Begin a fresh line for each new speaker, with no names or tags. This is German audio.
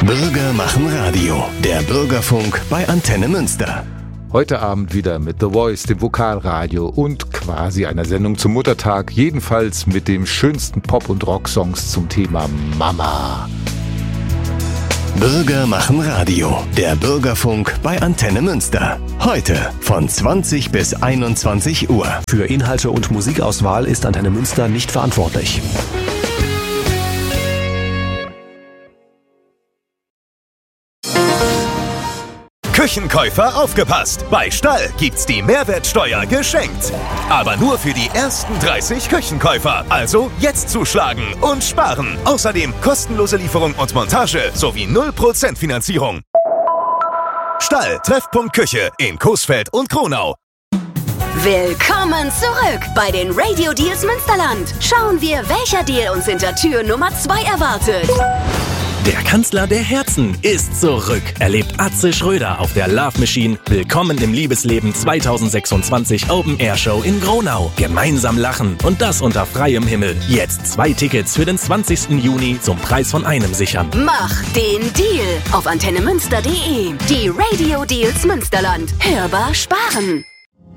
Bürger machen Radio. Der Bürgerfunk bei Antenne Münster.
Heute Abend wieder mit The Voice, dem Vokalradio und quasi einer Sendung zum Muttertag. Jedenfalls mit den schönsten Pop- und Rocksongs zum Thema Mama.
Bürger machen Radio. Der Bürgerfunk bei Antenne Münster. Heute von 20 bis 21 Uhr.
Für Inhalte und Musikauswahl ist Antenne Münster nicht verantwortlich.
Küchenkäufer aufgepasst! Bei Stall gibt's die Mehrwertsteuer geschenkt. Aber nur für die ersten 30 Küchenkäufer. Also jetzt zuschlagen und sparen. Außerdem kostenlose Lieferung und Montage sowie 0% Finanzierung. Stall, Treffpunkt Küche in Coesfeld und Kronau.
Willkommen zurück bei den Radio Deals Münsterland. Schauen wir, welcher Deal uns hinter Tür Nummer 2 erwartet.
Der Kanzler der Herzen ist zurück. Erlebt Atze Schröder auf der Love Machine. Willkommen im Liebesleben 2026 Open Air Show in Gronau. Gemeinsam lachen und das unter freiem Himmel. Jetzt 2 Tickets für den 20. Juni zum Preis von einem sichern.
Mach den Deal auf antennemünster.de. Die Radio Deals Münsterland. Hörbar sparen.